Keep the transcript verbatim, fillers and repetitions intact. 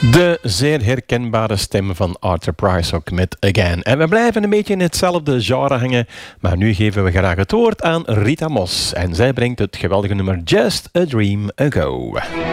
De zeer herkenbare stem van Arthur Price ook met Again. En we blijven een beetje in hetzelfde genre hangen, maar nu geven we graag het woord aan Rita Mos. En zij brengt het geweldige nummer Just a Dream Ago.